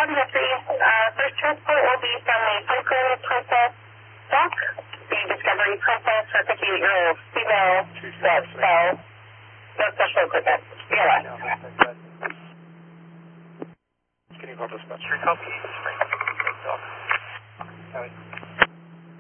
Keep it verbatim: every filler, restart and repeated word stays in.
one, the three, uh, first transport will be from the Franklin Princess Dock, the Discovery Princess, for fifty-eight-year-old female that fell. No special equipment. B L S. Can you call dispatch? Three copy, Franklin Princess Dock.